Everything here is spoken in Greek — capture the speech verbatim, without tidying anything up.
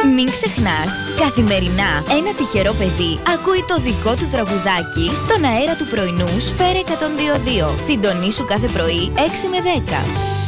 Μην ξεχνάς, καθημερινά ένα τυχερό παιδί ακούει το δικό του τραγουδάκι στον αέρα του πρωινού Σφαίρα εκατόν δύο κόμμα δύο. Συντονίσου κάθε πρωί έξι με δέκα.